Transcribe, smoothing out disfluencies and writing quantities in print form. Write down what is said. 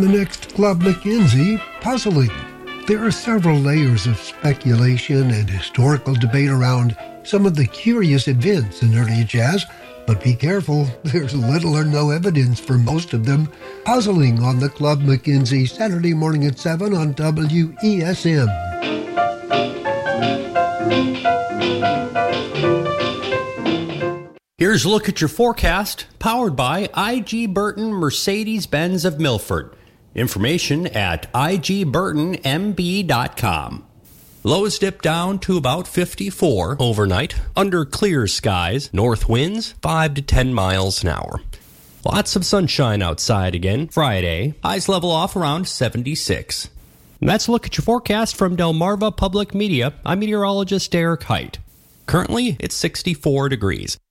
the next Club McKenzie, puzzling. There are several layers of speculation and historical debate around some of the curious events in early jazz, but be careful, there's little or no evidence for most of them. Puzzling on the Club McKenzie, Saturday morning at 7 on WESM. Here's a look at your forecast, powered by I.G. Burton Mercedes-Benz of Milford. Information at igburtonmb.com. Lows dip down to about 54 overnight, under clear skies, north winds 5 to 10 miles an hour. Lots of sunshine outside again Friday, highs level off around 76. And that's a look at your forecast from Delmarva Public Media. I'm meteorologist Derek Height. Currently, it's 64 degrees.